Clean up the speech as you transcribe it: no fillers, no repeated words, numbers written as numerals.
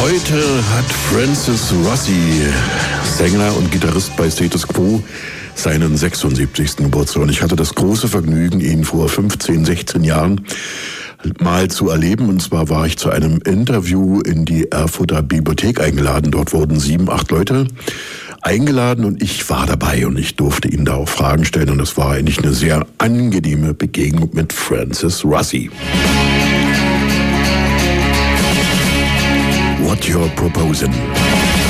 Heute hat Francis Rossi, Sänger und Gitarrist bei Status Quo, seinen 76. Geburtstag. Und ich hatte das große Vergnügen, ihn vor 15, 16 Jahren mal zu erleben. Und zwar war ich zu einem Interview in die Erfurter Bibliothek eingeladen. Dort wurden 7, 8 Leute eingeladen und ich war dabei und ich durfte ihn da auch Fragen stellen. Und das war eigentlich eine sehr angenehme Begegnung mit Francis Rossi. What you're proposing.